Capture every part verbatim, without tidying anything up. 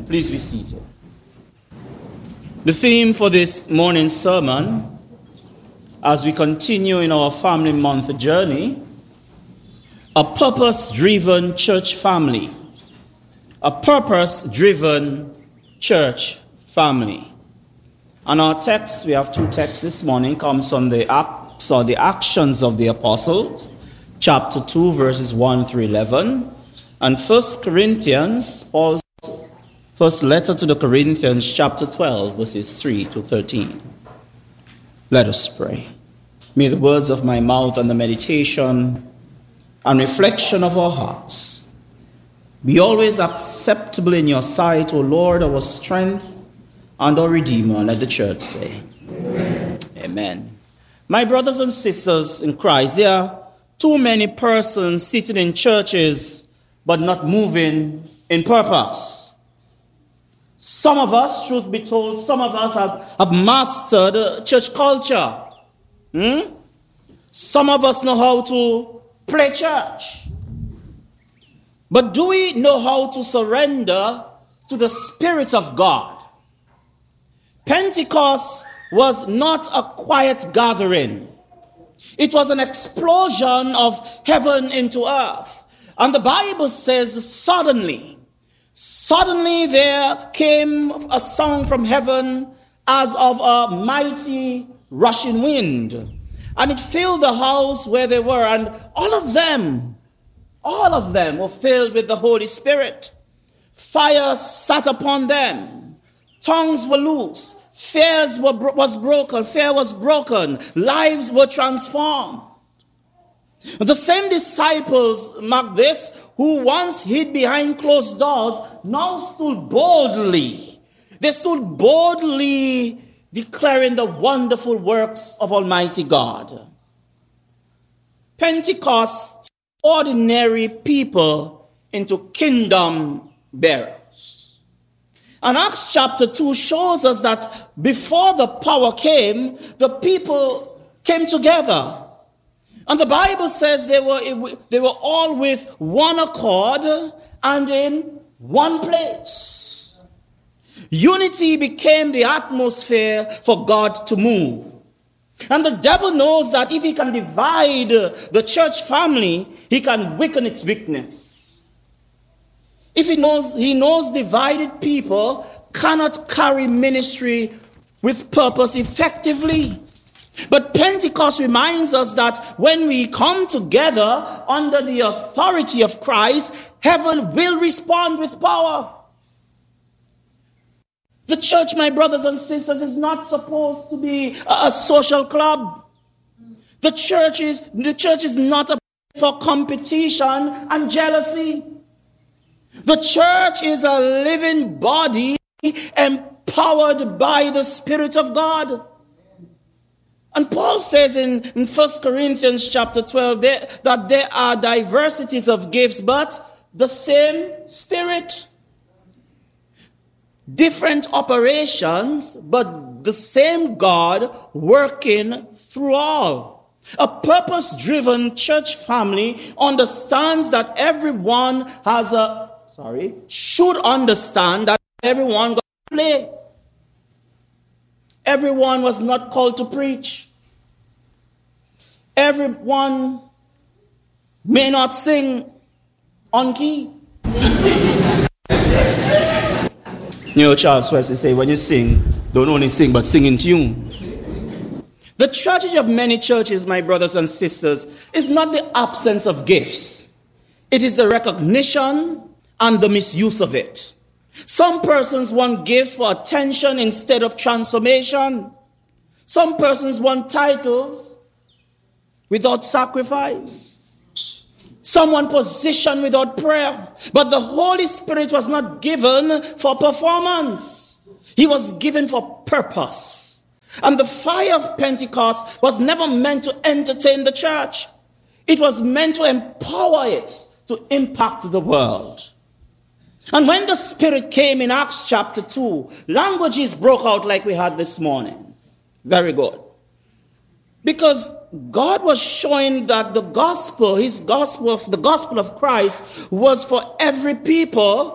Please be seated. The theme for this morning's sermon, as we continue in our family month journey, a purpose-driven church family. A purpose-driven church family. And our text, we have two texts this morning, comes from the Acts or the Actions of the Apostles, chapter two, verses one through eleven, and First Corinthians, Paul's first letter to the Corinthians, chapter twelve, verses three to thirteen. Let us pray. May the words of my mouth and the meditation and reflection of our hearts be always acceptable in your sight, O Lord, our strength and our Redeemer. Let the church say, Amen. Amen. My brothers and sisters in Christ, there are too many persons sitting in churches but not moving in purpose. Some of us, truth be told, some of us have, have mastered church culture. Hmm? Some of us know how to play church. But do we know how to surrender to the Spirit of God? Pentecost was not a quiet gathering. It was an explosion of heaven into earth. And the Bible says suddenly, suddenly there came a sound from heaven as of a mighty rushing wind. And it filled the house where they were. And all of them, all of them were filled with the Holy Spirit. Fire sat upon them. Tongues were loose. Fears were bro- was broken. Fear was broken. Lives were transformed. The same disciples, mark this, who once hid behind closed doors, now stood boldly. They stood boldly declaring the wonderful works of Almighty God. Pentecost, ordinary people into kingdom bearers. And Acts chapter two shows us that before the power came, the people came together. And the Bible says they were, they were all with one accord and in one place. Unity became the atmosphere for God to move. And the devil knows that if he can divide the church family, he can weaken its weakness. If he knows, he knows divided people cannot carry ministry with purpose effectively. But Pentecost reminds us that when we come together under the authority of Christ, heaven will respond with power. The church, my brothers and sisters, is not supposed to be a social club. The church is, the church is not a place for competition and jealousy. The church is a living body empowered by the Spirit of God. And Paul says in, in First Corinthians chapter twelve there, that there are diversities of gifts, but the same Spirit. Different operations, but the same God working through all. A purpose-driven church family understands that everyone has a, sorry, should understand that everyone got to play. Everyone was not called to preach. Everyone may not sing on key. You know, Charles Wesley say, when you sing, don't only sing, but sing in tune. The tragedy of many churches, my brothers and sisters, is not the absence of gifts. It is the recognition and the misuse of it. Some persons want gifts for attention instead of transformation. Some persons want titles without sacrifice. Some want position without prayer. But the Holy Spirit was not given for performance. He was given for purpose. And the fire of Pentecost was never meant to entertain the church. It was meant to empower it to impact the world. And when the Spirit came in Acts chapter two, languages broke out like we had this morning. Very good. Because God was showing that the gospel, his gospel, the gospel of Christ was for every people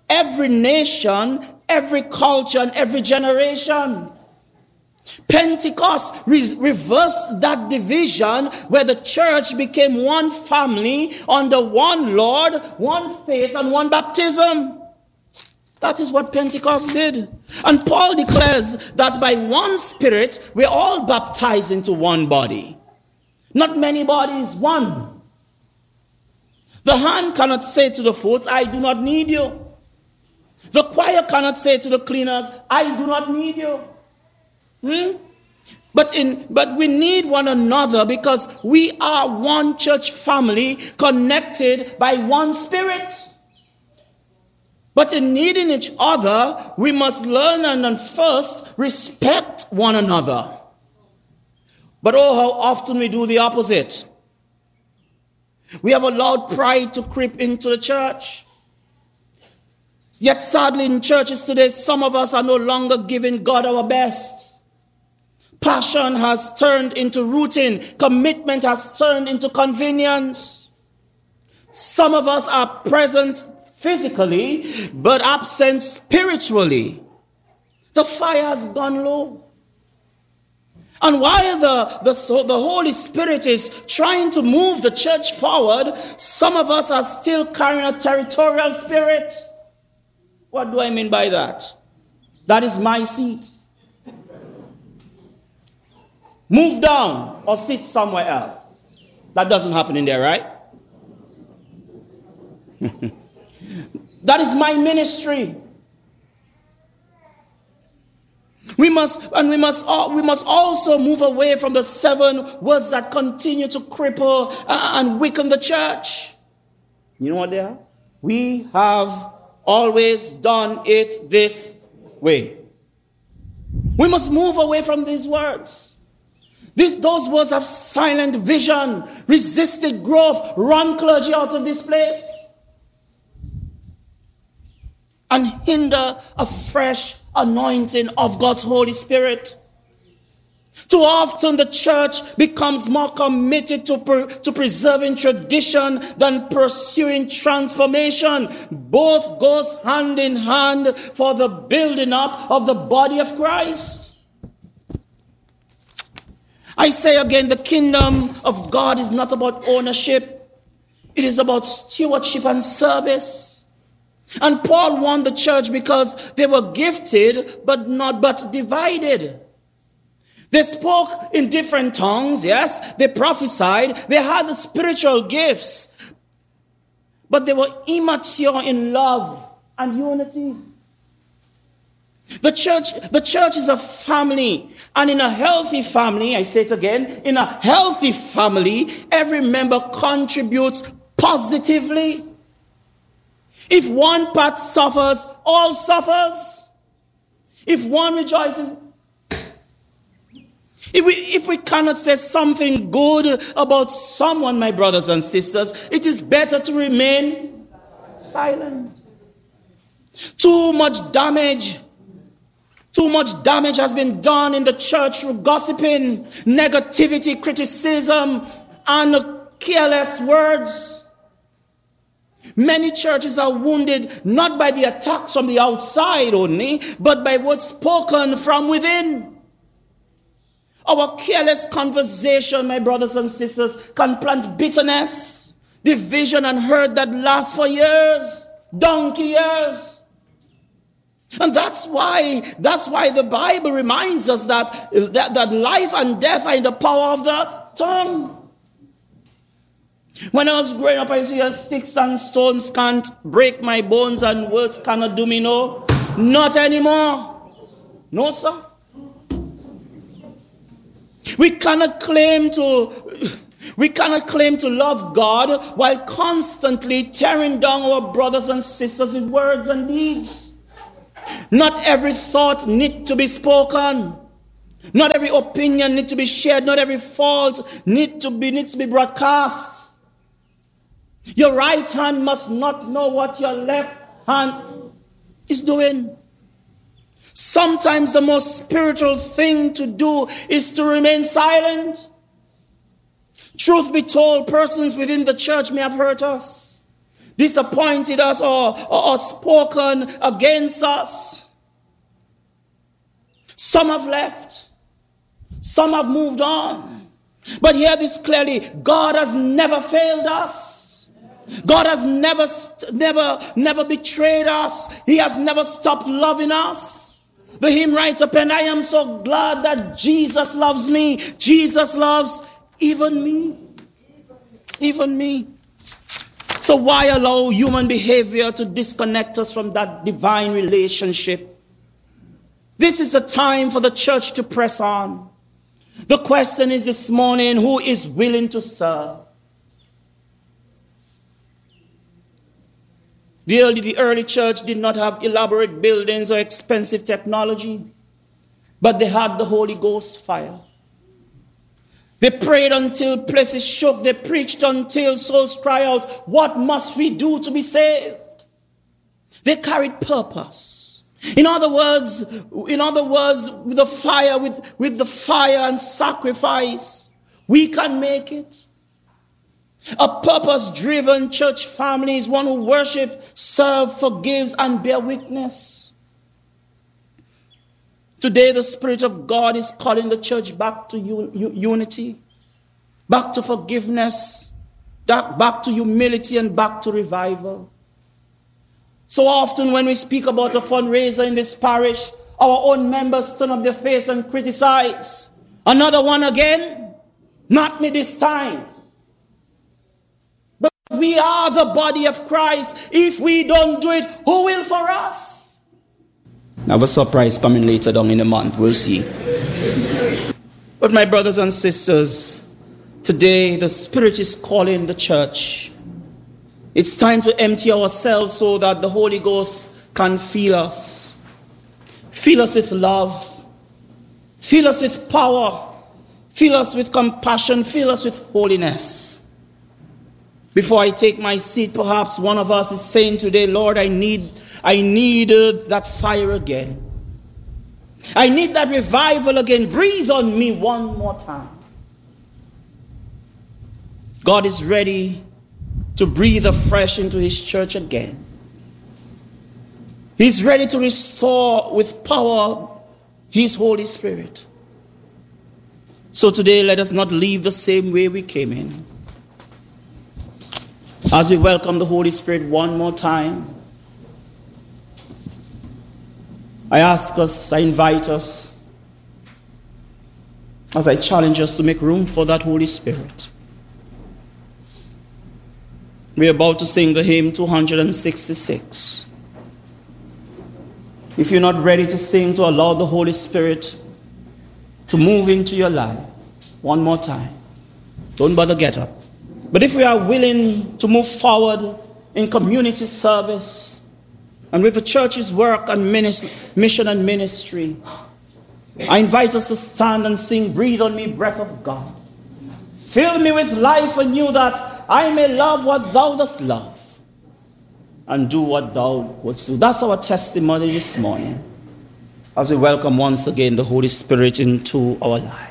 every nation, every culture, and every generation. Pentecost re- reversed that division where the church became one family under one Lord, one faith, and one baptism. That is what Pentecost did. And Paul declares that by one Spirit, we're all baptized into one body. Not many bodies, one. The hand cannot say to the foot, I do not need you. The choir cannot say to the cleaners, I do not need you. Hmm? But in but we need one another because we are one church family connected by one Spirit. But in needing each other, we must learn and, and first respect one another. But oh, how often we do the opposite. We have allowed pride to creep into the church. Yet sadly in churches today, some of us are no longer giving God our best. Passion has turned into routine. Commitment has turned into convenience. Some of us are present physically, but absent spiritually. The fire has gone low. And while the, the, so the Holy Spirit is trying to move the church forward, some of us are still carrying a territorial spirit. What do I mean by that? That is my seat. Move down or sit somewhere else. That doesn't happen in there, right? That is my ministry. We must, and we must, we must also move away from the seven words that continue to cripple and weaken the church. You know what they are? We have always done it this way. We must move away from these words. These, those words have silent vision, resisted growth, run clergy out of this place, and hinder a fresh anointing of God's Holy Spirit. Too often the church becomes more committed to, per, to preserving tradition than pursuing transformation. Both goes hand in hand for the building up of the body of Christ. I say again, the kingdom of God is not about ownership. It is about stewardship and service. And Paul warned the church because they were gifted, but not but divided. They spoke in different tongues, yes. They prophesied. They had the spiritual gifts. But they were immature in love and unity. The church, the church is a family. And in a healthy family, I say it again, in a healthy family, every member contributes positively. If one part suffers, all suffers. If one rejoices, if we, if we cannot say something good about someone, my brothers and sisters, it is better to remain silent. Too much damage. Too much damage has been done in the church through gossiping, negativity, criticism, and careless words. Many churches are wounded not by the attacks from the outside only, but by what's spoken from within. Our careless conversation, my brothers and sisters, can plant bitterness, division, and hurt that lasts for years, donkey years. And that's why, that's why the Bible reminds us that, that, that life and death are in the power of the tongue. When I was growing up, I used to hear sticks and stones can't break my bones and words cannot do me no. Not anymore. No, sir. We cannot claim to, we cannot claim to love God while constantly tearing down our brothers and sisters with words and deeds. Not every thought needs to be spoken. Not every opinion needs to be shared. Not every fault need to be, needs to be broadcast. Your right hand must not know what your left hand is doing. Sometimes the most spiritual thing to do is to remain silent. Truth be told, persons within the church may have hurt us. disappointed us or, or, or spoken against us. Some have left. Some have moved on. But hear this clearly. God has never failed us. God has never, never, never betrayed us. He has never stopped loving us. The hymn writes up, and I am so glad that Jesus loves me. Jesus loves even me. Even me. So why allow human behavior to disconnect us from that divine relationship? This is the time for the church to press on. The question is this morning, who is willing to serve? The early, the early church did not have elaborate buildings or expensive technology, but they had the Holy Ghost fire. They prayed until places shook. They preached until souls cry out, what must we do to be saved? They carried purpose. In other words, in other words, with the fire, with, with the fire and sacrifice, we can make it. A purpose-driven church family is one who worships, serves, forgives, and bear witness. Today, the Spirit of God is calling the church back to un- unity, back to forgiveness, back to humility, and back to revival. So often when we speak about a fundraiser in this parish, our own members turn up their face and criticize. Another one again? Not me this time. But we are the body of Christ. If we don't do it, who will for us? I have a surprise coming later down in the month. We'll see. But my brothers and sisters, today the Spirit is calling the church. It's time to empty ourselves so that the Holy Ghost can fill us. Fill us with love. Fill us with power. Fill us with compassion. Fill us with holiness. Before I take my seat, perhaps one of us is saying today, Lord, I need I need uh, that fire again. I need that revival again. Breathe on me one more time. God is ready to breathe afresh into his church again. He's ready to restore with power his Holy Spirit. So today, let us not leave the same way we came in. As we welcome the Holy Spirit one more time, I ask us, I invite us, as I challenge us to make room for that Holy Spirit. We're about to sing the hymn two hundred sixty-six. If you're not ready to sing, to allow the Holy Spirit to move into your life, one more time, don't bother get up. But if we are willing to move forward in community service, and with the church's work and ministry, mission and ministry, I invite us to stand and sing, breathe on me, breath of God. Fill me with life anew that I may love what thou dost love and do what thou wouldst do. That's our testimony this morning as we welcome once again the Holy Spirit into our lives.